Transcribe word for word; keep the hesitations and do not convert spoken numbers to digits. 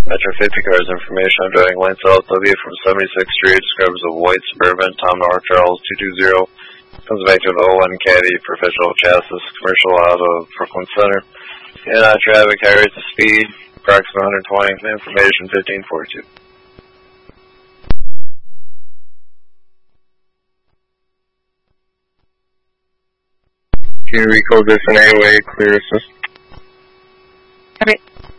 Metro fifty cars information. I'm driving lane south W from seventy-sixth Street. Describes a white Suburban, Tom North Charles two two zero. Comes back to an oh one Caddy, professional chassis, commercial out of Brooklyn Center. And on traffic, high rates of speed, approximately one hundred twenty. Information fifteen forty-two. Can you recode this in any way, clear assist? Okay.